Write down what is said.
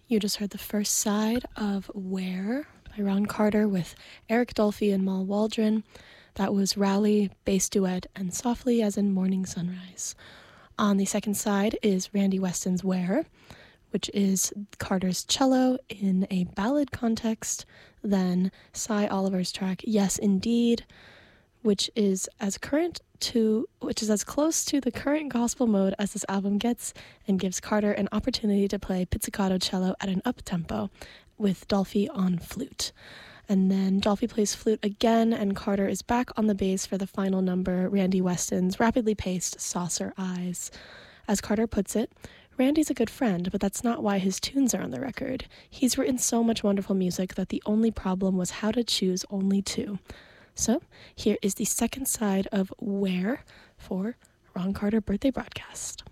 You just heard the first side of Where by Ron Carter with Eric Dolphy and Mal Waldron. That was Rally, Bass Duet, and Softly as in Morning Sunrise. On the second side is Randy Weston's Where, which is Carter's cello in a ballad context, then Cy Oliver's track Yes Indeed, which is as close to the current gospel mode as this album gets and gives Carter an opportunity to play pizzicato cello at an up-tempo with Dolphy on flute. And then Dolphy plays flute again, and Carter is back on the bass for the final number, Randy Weston's rapidly paced Saucer Eyes. As Carter puts it, Randy's a good friend, but that's not why his tunes are on the record. He's written so much wonderful music that the only problem was how to choose only two. So, here is the second side of Where for Ron Carter Birthday Broadcast.